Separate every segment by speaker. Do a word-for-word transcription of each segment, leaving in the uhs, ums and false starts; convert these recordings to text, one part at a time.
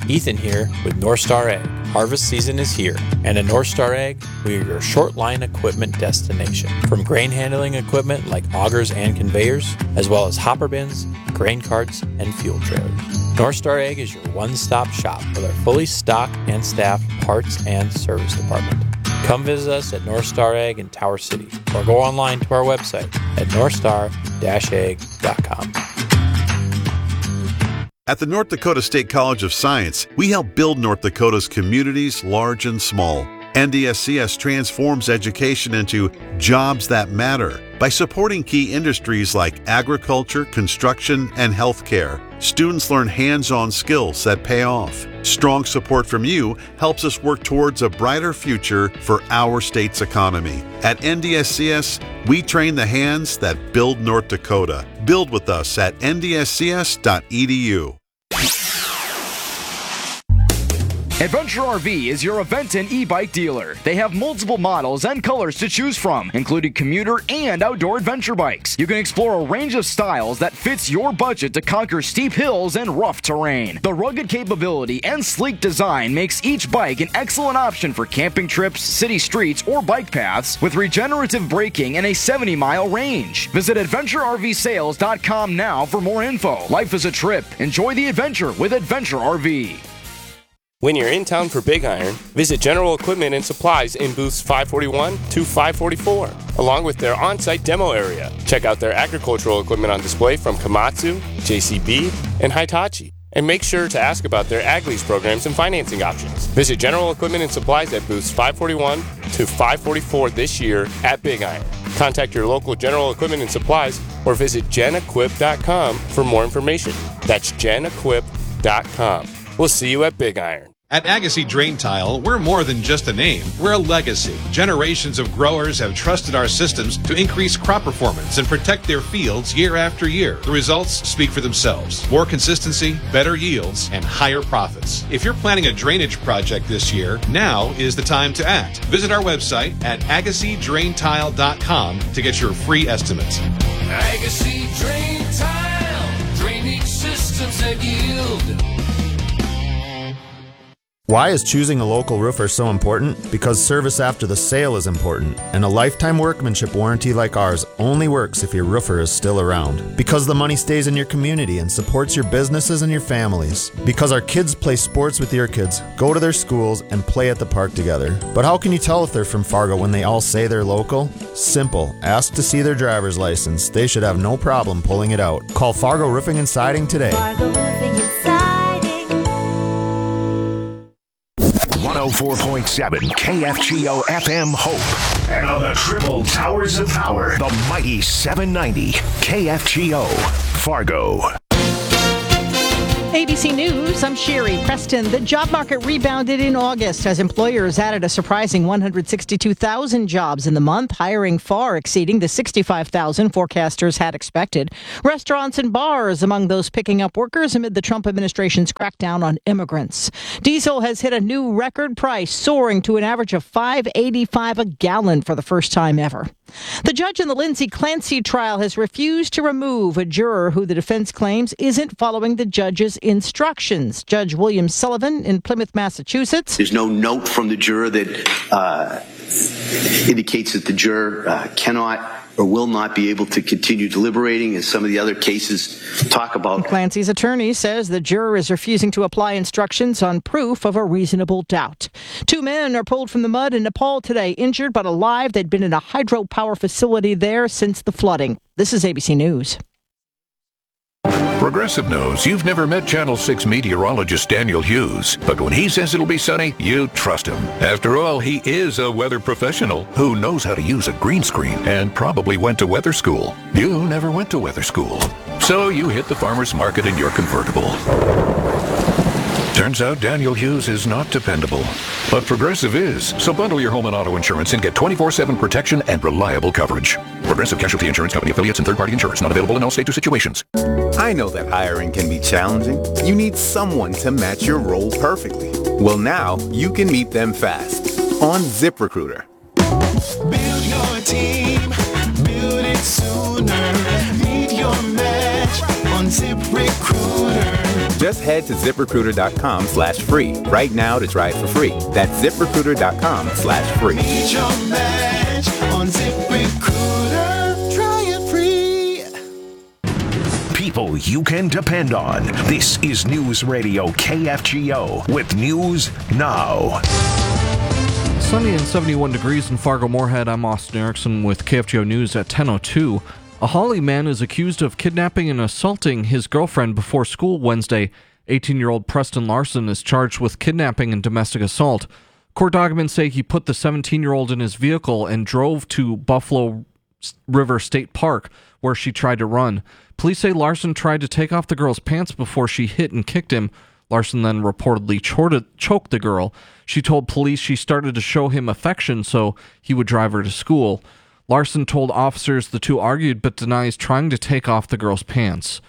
Speaker 1: Ethan here with North Star Ag. Harvest season is here, and at North Star Ag, we are your short line equipment destination. From grain handling equipment like augers and conveyors, as well as hopper bins, grain carts, and fuel trailers. North Star Ag is your one-stop shop with our fully stocked and staffed parts and service department. Come visit us at North Star Ag in Tower City, or go online to our website at north star dash ag dot com.
Speaker 2: At the North Dakota State College of Science, we help build North Dakota's communities, large and small. N D S C S transforms education into jobs that matter by supporting key industries like agriculture, construction, and healthcare. Students learn hands-on skills that pay off. Strong support from you helps us work towards a brighter future for our state's economy. At N D S C S, we train the hands that build North Dakota. Build with us at N D S C S dot E D U.
Speaker 3: Adventure R V is your event and e-bike dealer. They have multiple models and colors to choose from, including commuter and outdoor adventure bikes. You can explore a range of styles that fits your budget to conquer steep hills and rough terrain. The rugged capability and sleek design makes each bike an excellent option for camping trips, city streets, or bike paths with regenerative braking and a seventy mile range. Visit adventure R V sales dot com now for more info. Life is a trip. Enjoy the adventure with Adventure R V.
Speaker 4: When you're in town for Big Iron, visit General Equipment and Supplies in booths five forty-one to five forty-four, along with their on-site demo area. Check out their agricultural equipment on display from Komatsu, J C B, and Hitachi. And make sure to ask about their ag lease programs and financing options. Visit General Equipment and Supplies at booths five forty-one to five forty-four this year at Big Iron. Contact your local General Equipment and Supplies or visit gen equip dot com for more information. That's gen equip dot com. We'll see you at Big Iron.
Speaker 5: At Agassiz Drain Tile, we're more than just a name. We're a legacy. Generations of growers have trusted our systems to increase crop performance and protect their fields year after year. The results speak for themselves. More consistency, better yields, and higher profits. If you're planning a drainage project this year, now is the time to act. Visit our website at agassiz drain tile dot com to get your free estimate.
Speaker 6: Agassiz Drain Tile, drainage systems that yield.
Speaker 7: Why is choosing a local roofer so important? Because service after the sale is important, and a lifetime workmanship warranty like ours only works if your roofer is still around. Because the money stays in your community and supports your businesses and your families. Because our kids play sports with your kids, go to their schools, and play at the park together. But how can you tell if they're from Fargo when they all say they're local? Simple. Ask to see their driver's license. They should have no problem pulling it out. Call Fargo Roofing and Siding today.
Speaker 8: Fargo Roofing and Siding.
Speaker 9: one oh four point seven K F G O F M Hope. And on the triple towers of power, the mighty seven ninety K F G O Fargo.
Speaker 10: A B C News, I'm Sherry Preston. The job market rebounded in August as employers added a surprising one hundred sixty-two thousand jobs in the month, hiring far exceeding the sixty-five thousand forecasters had expected. Restaurants and bars among those picking up workers amid the Trump administration's crackdown on immigrants. Diesel has hit a new record price, soaring to an average of five dollars and eighty-five cents a gallon for the first time ever. The judge in the Lindsay Clancy trial has refused to remove a juror who the defense claims isn't following the judge's instructions. Judge William Sullivan in Plymouth, Massachusetts.
Speaker 11: There's no note from the juror that uh, indicates that the juror uh, cannot or will not be able to continue deliberating, as some of the other cases talk about.
Speaker 10: Clancy's attorney says the juror is refusing to apply instructions on proof of a reasonable doubt. Two men are pulled from the mud in Nepal today, injured but alive. They'd been in a hydropower facility there since the flooding. This is A B C News.
Speaker 9: Progressive knows you've never met Channel six meteorologist Daniel Hughes, but when he says it'll be sunny, you trust him. After all, he is a weather professional who knows how to use a green screen and probably went to weather school. You never went to weather school, so you hit the farmer's market in your convertible. Turns out Daniel Hughes is not dependable, but Progressive is. So bundle your home and auto insurance and get twenty-four seven protection and reliable coverage. Progressive Casualty Insurance Company affiliates and third-party insurance not available in all states or situations.
Speaker 12: I know that hiring can be challenging. You need someone to match your role perfectly. Well, now you can meet them fast on ZipRecruiter.
Speaker 6: Build your team, build it sooner. Meet your match on ZipRecruiter.
Speaker 12: Just head to ZipRecruiter.com slash free right now to try it for free. That's ZipRecruiter.com slash free.
Speaker 6: Need your match on ZipRecruiter. Try it free.
Speaker 8: People you can depend on. This is News Radio K F G O with News Now.
Speaker 13: Sunny and seventy-one degrees in Fargo-Moorhead. I'm Austin Erickson with K F G O News at ten oh two. A Hawley man is accused of kidnapping and assaulting his girlfriend before school Wednesday. eighteen-year-old Preston Larson is charged with kidnapping and domestic assault. Court documents say he put the seventeen-year-old in his vehicle and drove to Buffalo River State Park, where she tried to run. Police say Larson tried to take off the girl's pants before she hit and kicked him. Larson then reportedly choked the girl. She told police she started to show him affection so he would drive her to school. Larson told officers the two argued but denies trying to take off the girl's pants.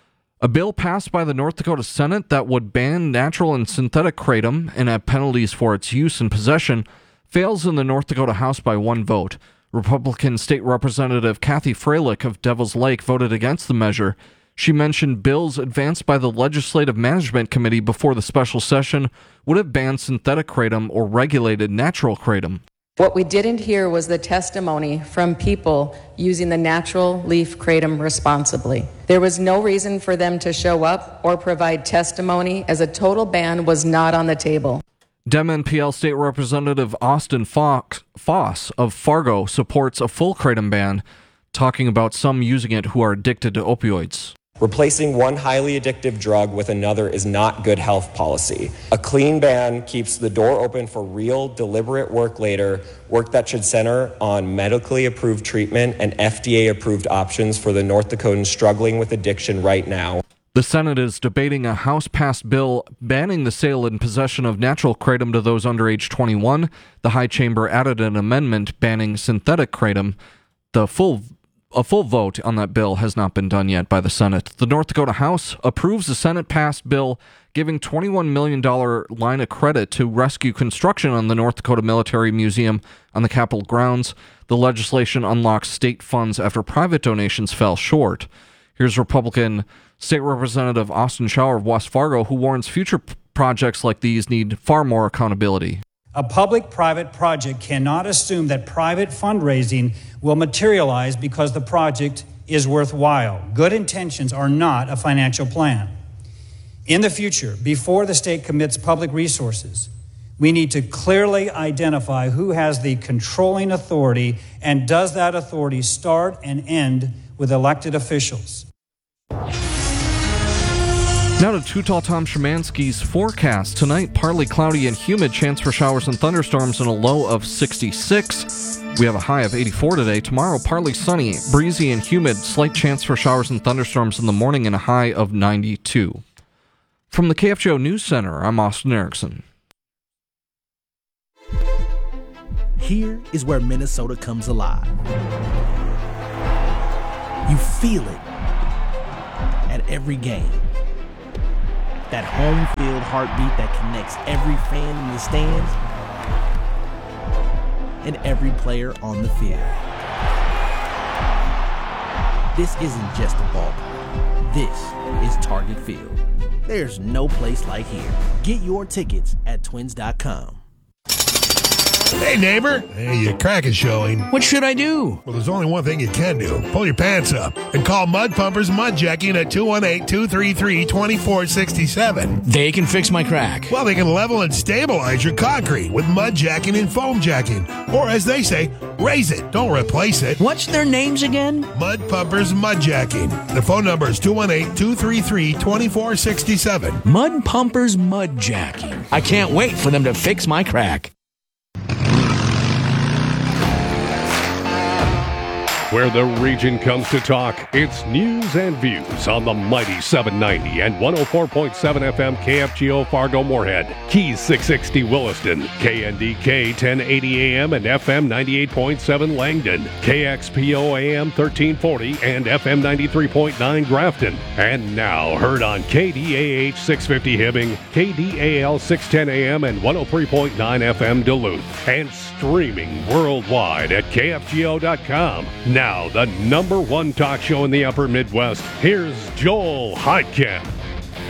Speaker 13: A bill passed by the North Dakota Senate that would ban natural and synthetic kratom and have penalties for its use and possession fails in the North Dakota House by one vote. Republican State Representative Kathy Freilich of Devils Lake voted against the measure. She mentioned bills advanced by the Legislative Management Committee before the special session would have banned synthetic kratom or regulated natural kratom.
Speaker 14: What we didn't hear was the testimony from people using the natural leaf kratom responsibly. There was no reason for them to show up or provide testimony, as a total ban was not on the table.
Speaker 13: Dem N P L State Representative Austin Fox, Foss of Fargo supports a full kratom ban, talking about some using it who are addicted to opioids.
Speaker 15: Replacing one highly addictive drug with another is not good health policy. A clean ban keeps the door open for real, deliberate work later, work that should center on medically approved treatment and F D A-approved options for the North Dakotans struggling with addiction right now.
Speaker 13: The Senate is debating a House-passed bill banning the sale and possession of natural kratom to those under age twenty-one. The High Chamber added an amendment banning synthetic kratom. The full A full vote on that bill has not been done yet by the Senate. The North Dakota House approves the Senate-passed bill giving twenty-one million dollars line of credit to rescue construction on the North Dakota Military Museum on the Capitol grounds. The legislation unlocks state funds after private donations fell short. Here's Republican State Representative Austin Schauer of West Fargo, who warns future p- projects like these need far more accountability.
Speaker 16: A public-private project cannot assume that private fundraising will materialize because the project is worthwhile. Good intentions are not a financial plan. In the future, before the state commits public resources, we need to clearly identify who has the controlling authority, and does that authority start and end with elected officials.
Speaker 13: Now to Too Tall Tom Szymanski's forecast. Tonight, partly cloudy and humid, chance for showers and thunderstorms and a low of sixty-six. We have a high of eighty-four today. Tomorrow, partly sunny, breezy and humid, slight chance for showers and thunderstorms in the morning and a high of ninety-two. From the K F G O News Center, I'm Austin Erickson.
Speaker 17: Here is where Minnesota comes alive. You feel it at every game. That home field heartbeat that connects every fan in the stands and every player on the field. This isn't just a ballpark. This is Target Field. There's no place like here. Get your tickets at twins dot com.
Speaker 18: Hey, neighbor. Hey, your crack is showing.
Speaker 19: What should I do?
Speaker 18: Well, there's only one thing you can do. Pull your pants up and call Mud Pumpers Mud Jacking at two one eight, two three three, two four six seven.
Speaker 19: They can fix my crack.
Speaker 18: Well, they can level and stabilize your concrete with mud jacking and foam jacking. Or, as they say, raise it. Don't replace it.
Speaker 19: What's their names again?
Speaker 18: Mud Pumpers Mud Jacking. Their phone number is two one eight, two three three, two four six seven.
Speaker 19: Mud Pumpers Mud Jacking. I can't wait for them to fix my crack.
Speaker 20: Where the region comes to talk, it's news and views on the mighty seven ninety and one oh four point seven F M K F G O Fargo-Moorhead, Keys six sixty Williston, K N D K ten eighty A M and F M ninety-eight point seven Langdon, K X P O A M thirteen forty and F M ninety-three point nine Grafton. And now heard on K D A H six fifty Hibbing, K D A L six ten A M and one oh three point nine F M Duluth, and streaming worldwide at K F G O dot com. Now, the number one talk show in the upper Midwest, here's Joel Heitkamp.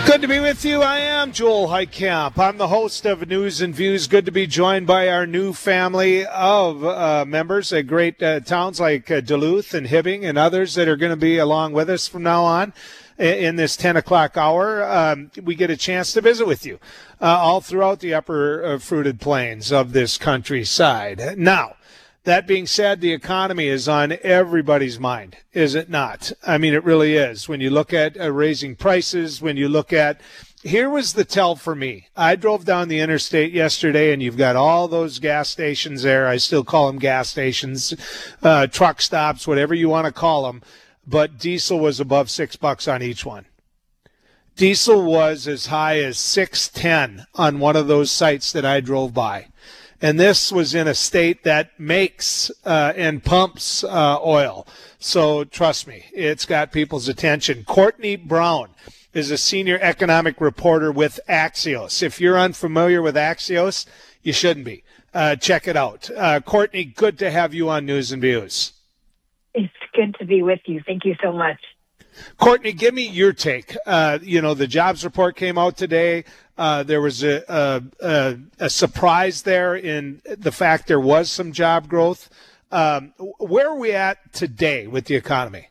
Speaker 21: Good to be with you. I am Joel Heitkamp. I'm the host of News and Views. Good to be joined by our new family of uh, members at great uh, towns like uh, Duluth and Hibbing and others that are going to be along with us from now on in this ten o'clock hour. Um, we get a chance to visit with you uh, all throughout the upper uh, fruited plains of this countryside. Now, that being said, the economy is on everybody's mind, is it not? I mean, it really is. When you look at uh, raising prices, when you look at, here was the tell for me. I drove down the interstate yesterday, and you've got all those gas stations there. I still call them gas stations, uh, truck stops, whatever you want to call them. But diesel was above six bucks on each one. Diesel was as high as six ten on one of those sites that I drove by. And this was in a state that makes uh, and pumps uh, oil. So trust me, it's got people's attention. Courtney Brown is a senior economic reporter with Axios. If you're unfamiliar with Axios, you shouldn't be. Uh, check it out. Uh, Courtney, good to have you on News and Views.
Speaker 22: It's good to be with you. Thank you so much.
Speaker 21: Courtney, give me your take. Uh, you know, the jobs report came out today. Uh, there was a, a, a, a surprise there in the fact there was some job growth. Um, where are we at today with the economy?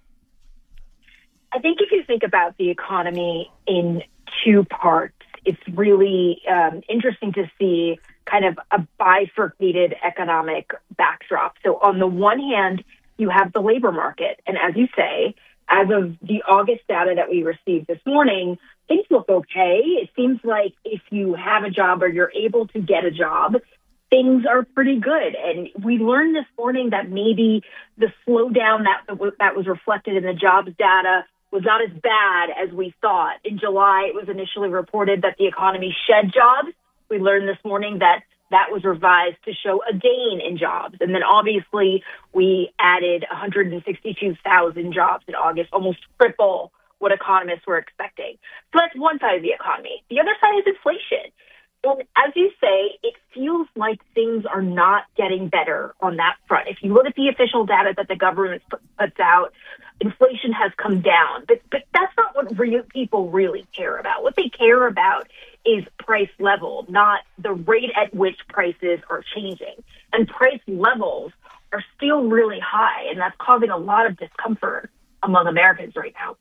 Speaker 22: I think if you think about the economy in two parts, it's really um, interesting to see kind of a bifurcated economic backdrop. So on the one hand, you have the labor market. And as you say, as of the August data that we received this morning, things look okay. It seems like if you have a job or you're able to get a job, things are pretty good. And we learned this morning that maybe the slowdown that that was reflected in the jobs data was not as bad as we thought. In July, it was initially reported that the economy shed jobs. We learned this morning that that was revised to show a gain in jobs. And then obviously we added one hundred sixty-two thousand jobs in August, almost triple what economists were expecting. So that's one side of the economy. The other side is inflation. And as you say, it feels like things are not getting better on that front. If you look at the official data that the government puts out, inflation has come down. But, but that's not what real people really care about. What they care about is price level, not the rate at which prices are changing. And price levels are still really high, and that's causing a lot of discomfort among Americans right now.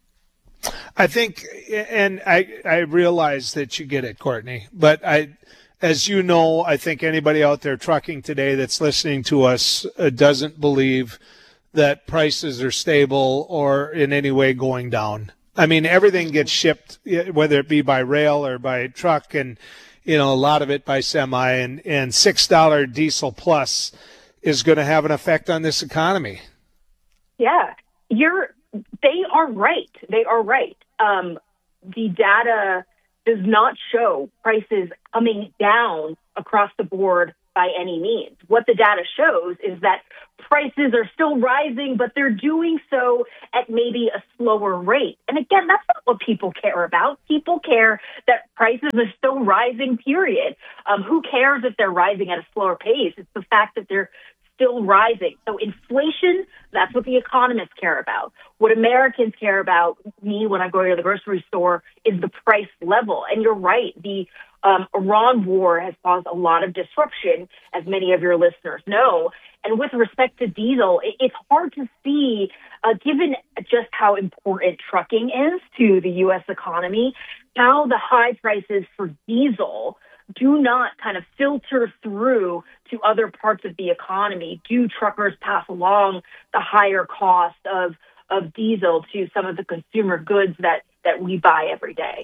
Speaker 21: I think, and I, I realize that you get it, Courtney, but I, as you know, I think anybody out there trucking today that's listening to us uh, doesn't believe that prices are stable or in any way going down. I mean, everything gets shipped, whether it be by rail or by truck, and, you know, a lot of it by semi, and, and six dollars diesel plus is going to have an effect on this economy.
Speaker 22: Yeah, you're, they are right. They are right. Um, the data does not show prices coming down across the board by any means. What the data shows is that prices are still rising, but they're doing so at maybe a slower rate. And again, that's not what people care about. People care that prices are still rising, period. Um, who cares if they're rising at a slower pace? It's the fact that they're still rising. So inflation, that's what the economists care about. What Americans care about, me, when I go to the grocery store, is the price level. And you're right, the um, Iran war has caused a lot of disruption, as many of your listeners know. And with respect to diesel, it, it's hard to see, uh, given just how important trucking is to the U S economy, how the high prices for diesel do not kind of filter through to other parts of the economy. Do truckers pass along the higher cost of, of diesel to some of the consumer goods that, that we buy every day?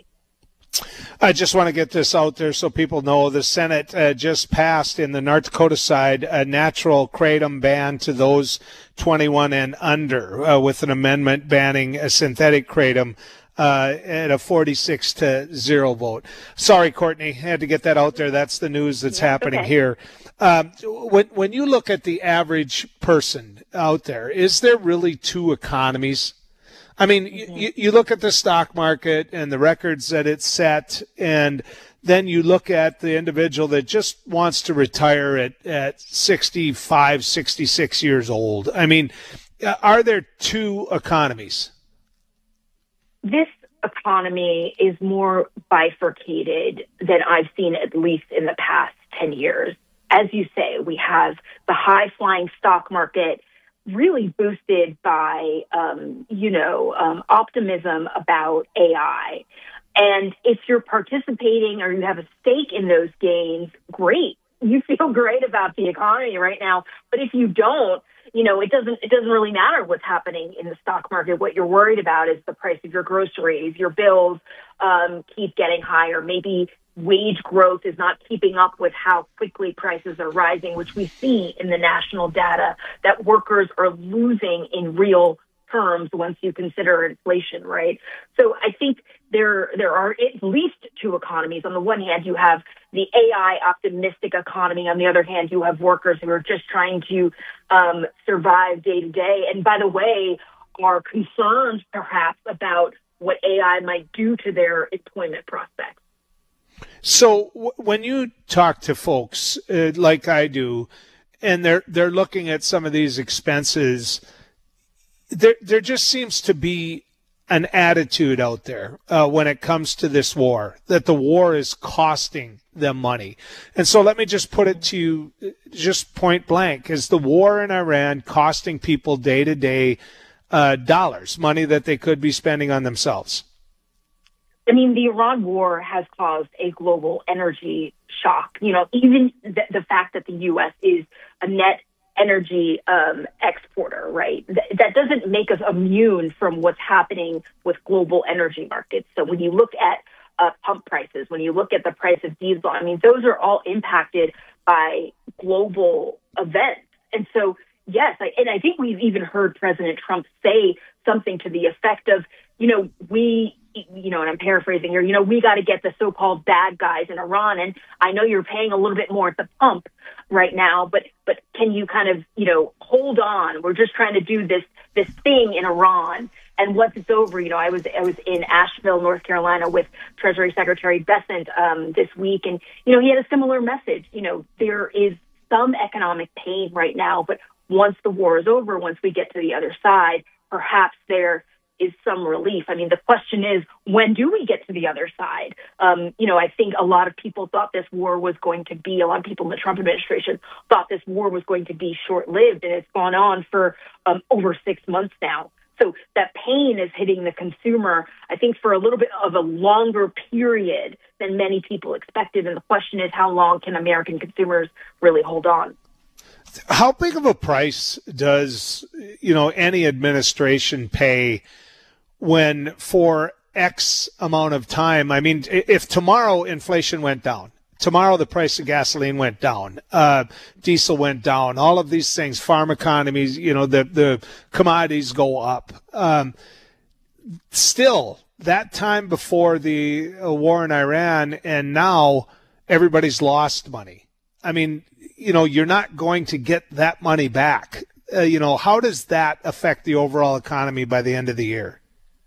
Speaker 21: I just want to get this out there so people know the Senate uh, just passed in the North Dakota side a natural kratom ban to those twenty-one and under uh, with an amendment banning a synthetic kratom uh, at a forty-six to zero vote. Sorry, Courtney, had to get that out there. That's the news that's yeah, happening okay. here. Um, when, when you look at the average person out there, is there really two economies? I mean, mm-hmm. you, you look at the stock market and the records that it's set, and then you look at the individual that just wants to retire at, at sixty-five, sixty-six years old. I mean, are there two economies?
Speaker 22: This economy is more bifurcated than I've seen, at least in the past ten years. As you say, we have the high-flying stock market really boosted by, um, you know, um, optimism about A I. And if you're participating or you have a stake in those gains, great. You feel great about the economy right now. But if you don't, you know, it doesn't it doesn't really matter what's happening in the stock market. What you're worried about is the price of your groceries, your bills um, keep getting higher. Maybe wage growth is not keeping up with how quickly prices are rising, which we see in the national data, that workers are losing in real terms once you consider inflation, right? So I think there there are at least two economies. On the one hand, you have the A I optimistic economy. On the other hand, you have workers who are just trying to um, survive day to day. And by the way, are concerned perhaps about what A I might do to their employment prospects.
Speaker 21: So w- when you talk to folks uh, like I do, and they're they're looking at some of these expenses, there there just seems to be an attitude out there uh, when it comes to this war, that the war is costing them money. And so let me just put it to you just point blank. Is the war in Iran costing people day-to-day uh, dollars, money that they could be spending on themselves?
Speaker 22: I mean, the Iran war has caused a global energy shock. You know, even the, the fact that the U S is a net energy um, exporter, right? Th- that doesn't make us immune from what's happening with global energy markets. So when you look at uh, pump prices, when you look at the price of diesel, I mean, those are all impacted by global events. And so, yes, I, and I think we've even heard President Trump say something to the effect of, you know, we, you know, and I'm paraphrasing here, you know, we got to get the so-called bad guys in Iran. And I know you're paying a little bit more at the pump right now, but but can you kind of, you know, hold on? We're just trying to do this this thing in Iran. And once it's over, you know, I was I was in Asheville, North Carolina with Treasury Secretary Bessent um, this week. And, you know, he had a similar message. You know, there is some economic pain right now, but once the war is over, once we get to the other side, perhaps there is some relief. I mean, the question is, when do we get to the other side? Um, you know, I think a lot of people thought this war was going to be, a lot of people in the Trump administration thought this war was going to be short-lived, and it's gone on for um, over six months now. So that pain is hitting the consumer, I think, for a little bit of a longer period than many people expected. And the question is, how long can American consumers really hold on?
Speaker 21: How big of a price does, you know, any administration pay when for X amount of time? I mean, if tomorrow inflation went down, tomorrow the price of gasoline went down, uh, diesel went down, all of these things, farm economies, you know, the, the commodities go up. Um, still, that time before the uh, war in Iran and now everybody's lost money. I mean, you know, you're not going to get that money back. Uh, you know, how does that affect the overall economy by the end of the year?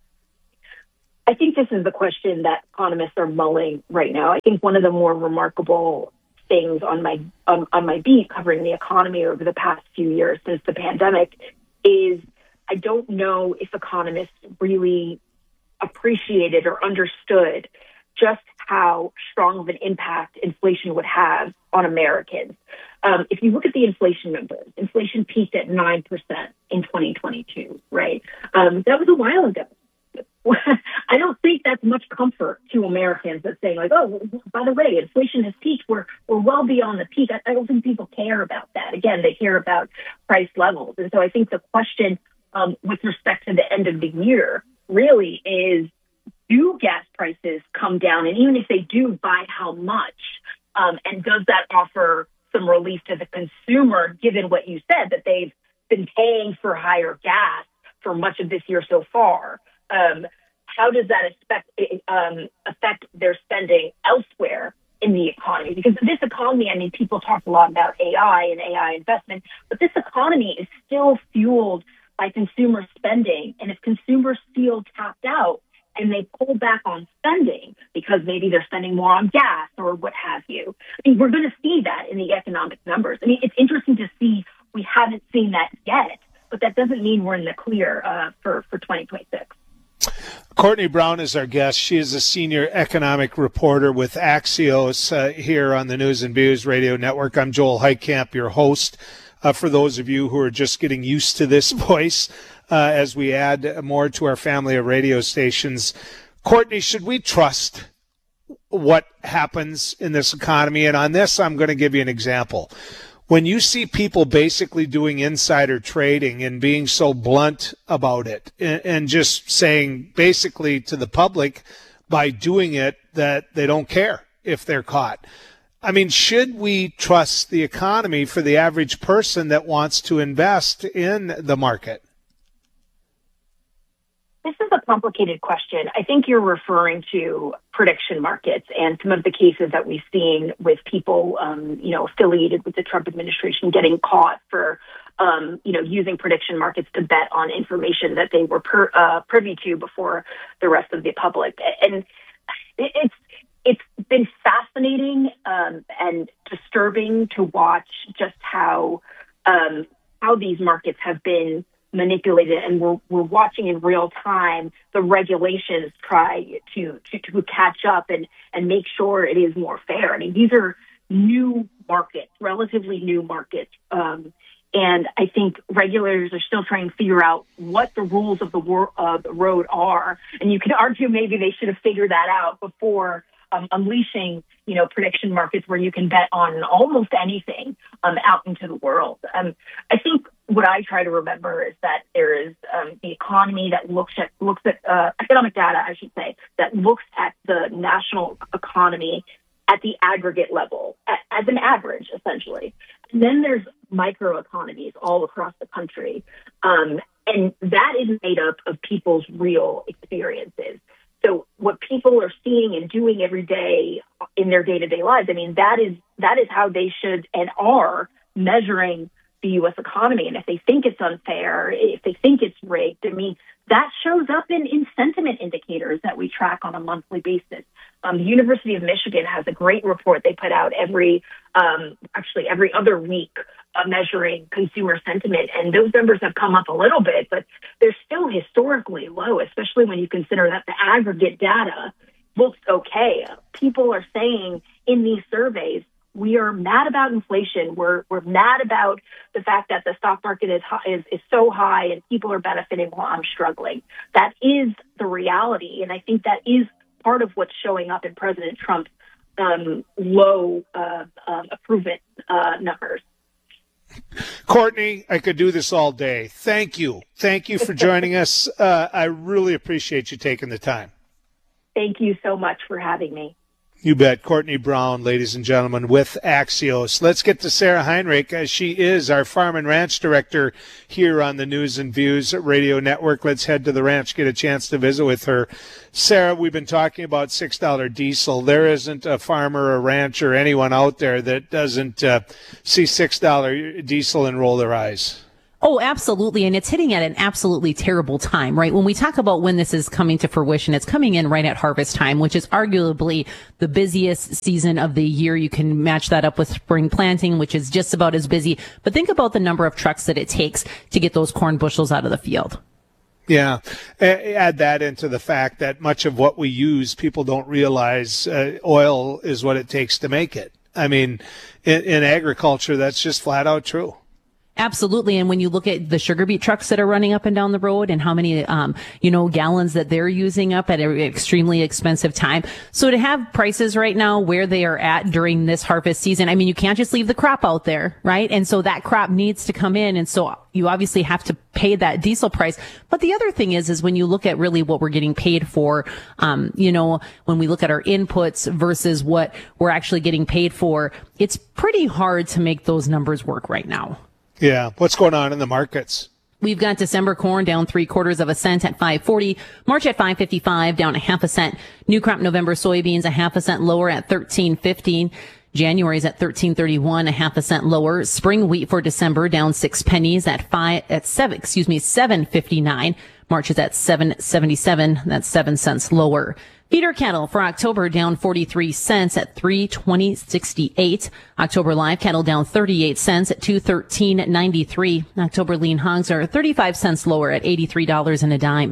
Speaker 22: I think this is the question that economists are mulling right now. I think one of the more remarkable things on my on, on my beat covering the economy over the past few years since the pandemic is I don't know if economists really appreciated or understood just how strong of an impact inflation would have on Americans. Um, if you look at the inflation numbers, inflation peaked at nine percent in twenty twenty-two, right? Um, that was a while ago. I don't think that's much comfort to Americans that's saying like, oh, by the way, inflation has peaked. We're, we're well beyond the peak. I, I don't think people care about that. Again, they care about price levels. And so I think the question um, with respect to the end of the year really is, do gas prices come down? And even if they do, by how much? Um, and does that offer some relief to the consumer, given what you said, that they've been paying for higher gas for much of this year so far? Um, how does that affect, um, affect their spending elsewhere in the economy? Because this economy, I mean, people talk a lot about A I and A I investment, but this economy is still fueled by consumer spending. And if consumers feel tapped out and they pull back on spending because maybe they're spending more on gas or what have you, I mean, we're going to see that in the economic numbers. I mean, it's interesting to see we haven't seen that yet, but that doesn't mean we're in the clear uh, for, for twenty twenty-six.
Speaker 21: Courtney Brown is our guest. She is a senior economic reporter with Axios uh, here on the News and Views Radio Network. I'm Joel Heitkamp, your host. Uh, for those of you who are just getting used to this voice, uh, as we add more to our family of radio stations, Courtney, should we trust what happens in this economy? And on this, I'm going to give you an example. When you see people basically doing insider trading and being so blunt about it and, and just saying basically to the public by doing it that they don't care if they're caught. I mean, should we trust the economy for the average person that wants to invest in the market?
Speaker 22: This is a complicated question. I think you're referring to prediction markets and some of the cases that we've seen with people, um, you know, affiliated with the Trump administration getting caught for, um, you know, using prediction markets to bet on information that they were per, uh, privy to before the rest of the public. And it's it's been fascinating um, and disturbing to watch just how um, how these markets have been manipulated, and we're, we're watching in real time the regulations try to, to, to catch up and, and make sure it is more fair. I mean, these are new markets, relatively new markets. Um, and I think regulators are still trying to figure out what the rules of the, wor- uh, the road are. And you could argue maybe they should have figured that out before um, unleashing, you know, prediction markets where you can bet on almost anything um, out into the world. Um, I think what I try to remember is that there is um, the economy that looks at looks at uh, economic data, I should say, that looks at the national economy at the aggregate level, at, as an average, essentially. And then there's microeconomies all across the country, um, and that is made up of people's real experiences. So what people are seeing and doing every day in their day-to-day lives, I mean, that is that is how they should and are measuring the U S economy. And if they think it's unfair, if they think it's rigged, I mean, that shows up in, in sentiment indicators that we track on a monthly basis. Um, the University of Michigan has a great report they put out every, um, actually every other week, uh, measuring consumer sentiment. And those numbers have come up a little bit, but they're still historically low, especially when you consider that the aggregate data looks okay. People are saying in these surveys, we are mad about inflation. We're we're mad about the fact that the stock market is high, is is so high and people are benefiting while I'm struggling. That is the reality, and I think that is part of what's showing up in President Trump's um, low uh, um, approval uh, numbers.
Speaker 21: Courtney, I could do this all day. Thank you. Thank you for joining us. Uh, I really appreciate you taking the time.
Speaker 22: Thank you so much for having me.
Speaker 21: You bet. Courtney Brown, ladies and gentlemen, with Axios. Let's get to Sarah Heinrich, as she is our Farm and Ranch Director here on the News and Views Radio Network. Let's head to the ranch, get a chance to visit with her. Sarah, we've been talking about six dollars diesel. There isn't a farmer, a rancher, anyone out there that doesn't uh, see six dollars diesel and roll their eyes.
Speaker 1: Oh, absolutely. And it's hitting at an absolutely terrible time, right? When we talk about when this is coming to fruition, it's coming in right at harvest time, which is arguably the busiest season of the year. You can match that up with spring planting, which is just about as busy. But think about the number of trucks that it takes to get those corn bushels out of the field.
Speaker 21: Yeah. Add that into the fact that much of what we use, people don't realize uh, oil is what it takes to make it. I mean, in, in agriculture, that's just flat out true.
Speaker 1: Absolutely. And when you look at the sugar beet trucks that are running up and down the road and how many, um, you know, gallons that they're using up at an extremely expensive time. So to have prices right now where they are at during this harvest season, I mean, you can't just leave the crop out there, right? And so that crop needs to come in. And so you obviously have to pay that diesel price. But the other thing is, is when you look at really what we're getting paid for, um, you know, when we look at our inputs versus what we're actually getting paid for, it's pretty hard to make those numbers work right now.
Speaker 21: Yeah. What's going on in the markets?
Speaker 1: We've got December corn down three quarters of a cent at five forty. March at five fifty-five, down a half a cent. New crop November soybeans a half a cent lower at thirteen fifteen. January's at thirteen thirty-one, a half a cent lower. Spring wheat for December down six pennies at five at seven. Excuse me, seven fifty-nine. March is at seven seventy-seven. That's seven cents lower. Feeder cattle for October down forty-three cents at three twenty sixty-eight. October live cattle down thirty-eight cents at two thirteen ninety-three. October lean hogs are thirty-five cents lower at eighty-three dollars and a dime.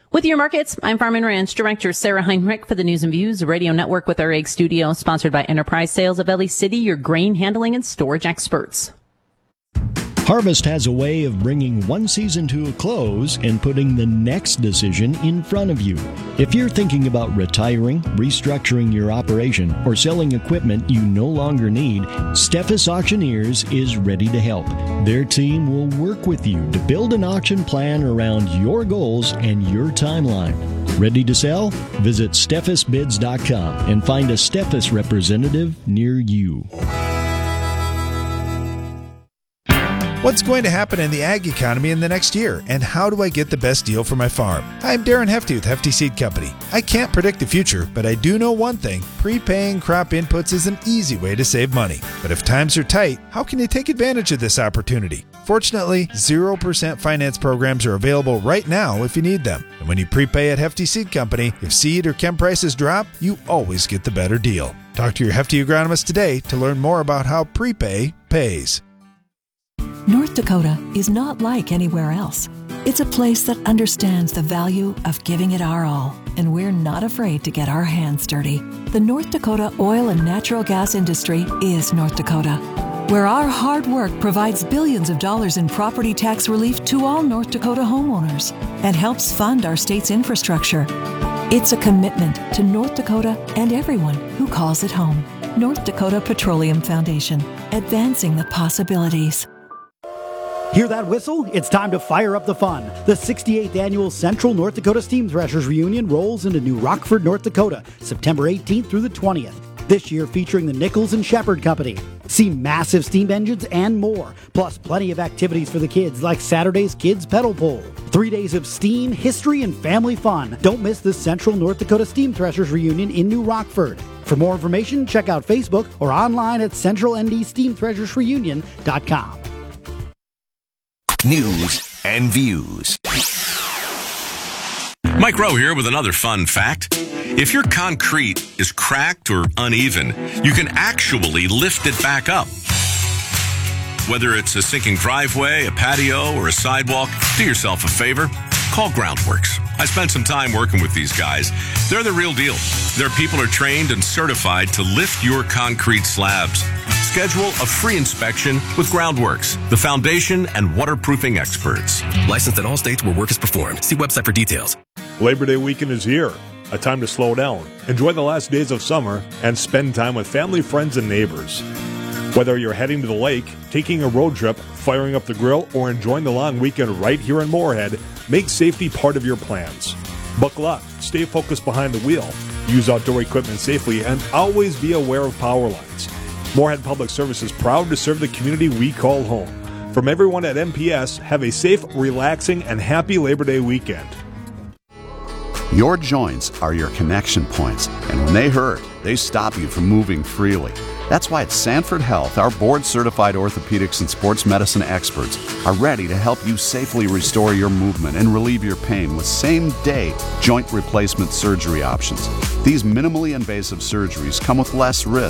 Speaker 1: With your markets, I'm Farm and Ranch Director Sarah Heinrich for the News and Views Radio Network with our Egg Studio, sponsored by Enterprise Sales of Ellie City, your grain handling and storage experts.
Speaker 2: Harvest has a way of bringing one season to a close and putting the next decision in front of you. If you're thinking about retiring, restructuring your operation, or selling equipment you no longer need, Steffes Auctioneers is ready to help. Their team will work with you to build an auction plan around your goals and your timeline. Ready to sell? Visit steffes bids dot com and find a Steffes representative near you.
Speaker 3: What's going to happen in the ag economy in the next year, and how do I get the best deal for my farm? I'm Darren Hefty with Hefty Seed Company. I can't predict the future, but I do know one thing. Prepaying crop inputs is an easy way to save money. But if times are tight, how can you take advantage of this opportunity? Fortunately, zero percent finance programs are available right now if you need them. And when you prepay at Hefty Seed Company, if seed or chem prices drop, you always get the better deal. Talk to your Hefty agronomist today to learn more about how prepay pays.
Speaker 23: North Dakota is not like anywhere else. It's a place that understands the value of giving it our all, and we're not afraid to get our hands dirty. The North Dakota oil and natural gas industry is North Dakota, where our hard work provides billions of dollars in property tax relief to all North Dakota homeowners and helps fund our state's infrastructure. It's a commitment to North Dakota and everyone who calls it home. North Dakota Petroleum Foundation, advancing the possibilities.
Speaker 24: Hear that whistle? It's time to fire up the fun. The sixty-eighth Annual Central North Dakota Steam Threshers Reunion rolls into New Rockford, North Dakota, September eighteenth through the twentieth. This year featuring the Nichols and Shepherd Company. See massive steam engines and more, plus plenty of activities for the kids like Saturday's Kids Pedal Pole. Three days of steam, history, and family fun. Don't miss the Central North Dakota Steam Threshers Reunion in New Rockford. For more information, check out Facebook or online at central n d steam threshers reunion dot com.
Speaker 8: News and Views.
Speaker 25: Mike Rowe here with another fun fact. If your concrete is cracked or uneven, you can actually lift it back up. Whether it's a sinking driveway, a patio, or a sidewalk, do yourself a favor. Call Groundworks. I spent some time working with these guys. They're the real deal. Their people are trained and certified to lift your concrete slabs. Schedule a free inspection with Groundworks, the foundation and waterproofing experts.
Speaker 26: Licensed in all states where work is performed. See website for details.
Speaker 27: Labor Day weekend is here. A time to slow down, enjoy the last days of summer, and spend time with family, friends, and neighbors. Whether you're heading to the lake, taking a road trip, firing up the grill, or enjoying the long weekend right here in Moorhead, make safety part of your plans. Buckle up, stay focused behind the wheel, use outdoor equipment safely, and always be aware of power lines. Moorhead Public Service is proud to serve the community we call home. From everyone at M P S, have a safe, relaxing, and happy Labor Day weekend.
Speaker 28: Your joints are your connection points, and when they hurt, they stop you from moving freely. That's why at Sanford Health, our board-certified orthopedics and sports medicine experts are ready to help you safely restore your movement and relieve your pain with same-day joint replacement surgery options. These minimally invasive surgeries come with less risk